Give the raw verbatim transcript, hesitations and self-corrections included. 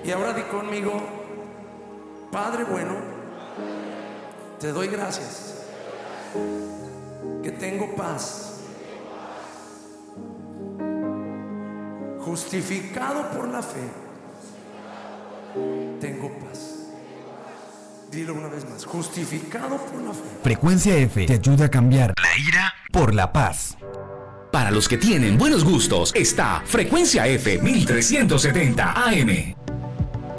Y ahora di conmigo: Padre bueno, te doy gracias que tengo paz, justificado por la fe, tengo paz. Dilo una vez más: justificado por la fe. Frecuencia F te ayuda a cambiar la ira por la paz. Para los que tienen buenos gustos, está Frecuencia F mil trescientos setenta A M.